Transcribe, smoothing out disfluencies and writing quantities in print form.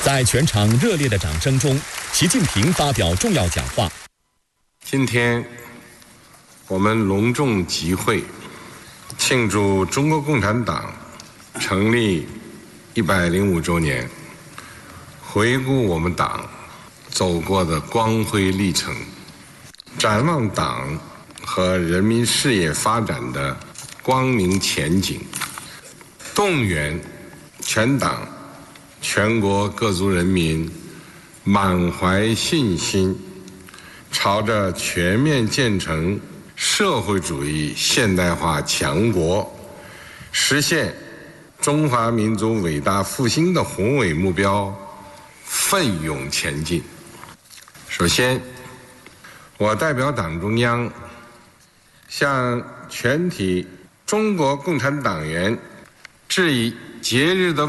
在全场热烈的掌声中，习近平发表重要讲话。 今天，我们隆重集会，庆祝中国共产党成立105周年，回顾我们党走过的光辉历程，展望党和人民事业发展的光明前景，动员全党全国各族人民满怀信心，朝着全面建成社会主义现代化强国，实现中华民族伟大复兴的宏伟目标奋勇前进。首先，我代表党中央向全体中国共产党员致以节日的